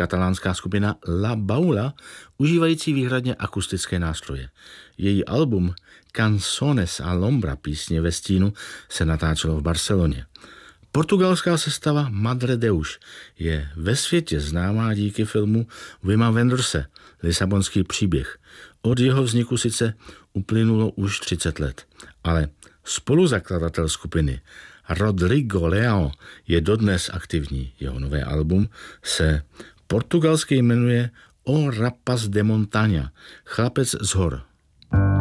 katalánská skupina La Baula, užívající výhradně akustické nástroje. Její album Cançones a l'ombra, písně ve stínu, se natáčelo v Barceloně. Portugalská sestava Madre Deus je ve světě známá díky filmu Wima Wenderse Lisabonský příběh. Od jeho vzniku sice uplynulo už 30 let, ale spoluzakladatel skupiny Rodrigo Leão je dodnes aktivní. Jeho nové album se portugalsky jmenuje O Rapaz de Montaña, chlapec z hor.